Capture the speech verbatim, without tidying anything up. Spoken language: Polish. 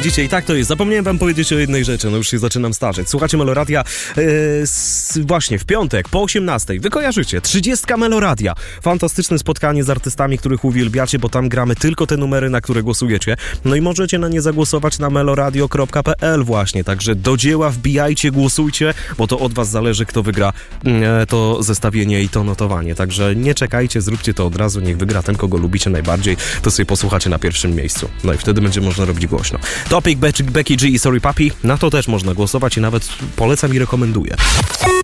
widzicie, i tak to jest. Zapomniałem wam powiedzieć o jednej rzeczy, no już się zaczynam starzeć. Słuchacie Meloradia yy, s, właśnie w piątek po osiemnastej. Wy kojarzycie, trzydziestka Meloradia. Fantastyczne spotkanie z artystami, których uwielbiacie, bo tam gramy tylko te numery, na które głosujecie. No i możecie na nie zagłosować na meloradio kropka p l właśnie. Także do dzieła wbijajcie, głosujcie, bo to od was zależy, kto wygra yy, to zestawienie i to notowanie. Także nie czekajcie, zróbcie to od razu, niech wygra ten, kogo lubicie najbardziej, to sobie posłuchacie na pierwszym miejscu. No i wtedy będzie można robić głośno. Topic, Becky G i Sorry Papi, na to też można głosować i nawet polecam i rekomenduję.